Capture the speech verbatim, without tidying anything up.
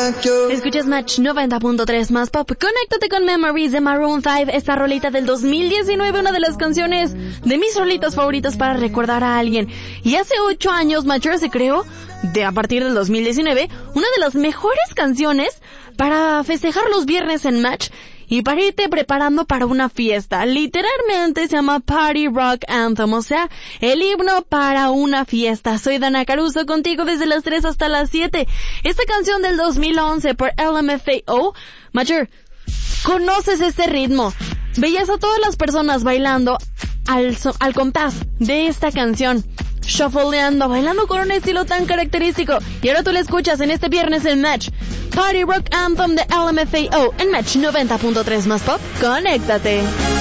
Escuchas Match noventa punto tres más pop. Conéctate con Memories de Maroon cinco, esta rolita del dos mil diecinueve, una de las canciones de mis rolitas favoritas para recordar a alguien. Y hace ocho años Mature se creó, de a partir del dos mil diecinueve, una de las mejores canciones para festejar los viernes en Match y para irte preparando para una fiesta. Literalmente se llama Party Rock Anthem, o sea, el himno para una fiesta. Soy Dana Caruso, contigo desde las tres hasta las siete. Esta canción del dos mil once por L M F A O. Mature, ¿conoces este ritmo? Veías a todas las personas bailando al, so- al compás de esta canción, shuffleando, bailando con un estilo tan característico. Y ahora tú la escuchas en este viernes en Match. Party Rock Anthem de L M F A O en Match noventa punto tres más pop. Conéctate.